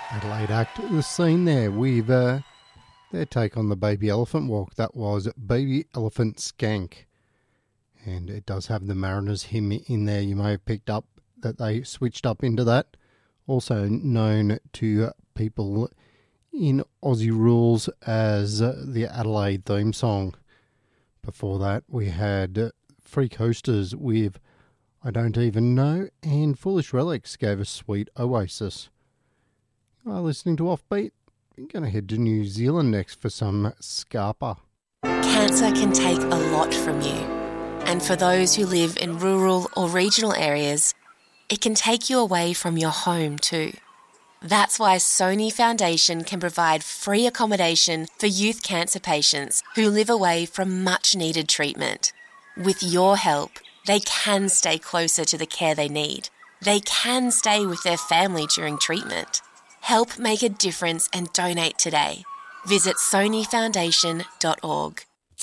Adelaide Act the scene there with their take on the Baby Elephant Walk. That was Baby Elephant Skank. And it does have the Mariners hymn in there. You may have picked up that they switched up into that. Also known to people in Aussie Rules as the Adelaide theme song. Before that, we had Free Coasters with I Don't Even Know, and Foolish Relics gave us Sweet Oasis. You are listening to Offbeat. We're going to head to New Zealand next for some Scarpa. Cancer can take a lot from you. And for those who live in rural or regional areas, it can take you away from your home too. That's why Sony Foundation can provide free accommodation for youth cancer patients who live away from much-needed treatment. With your help, they can stay closer to the care they need. They can stay with their family during treatment. Help make a difference and donate today. Visit sonyfoundation.org.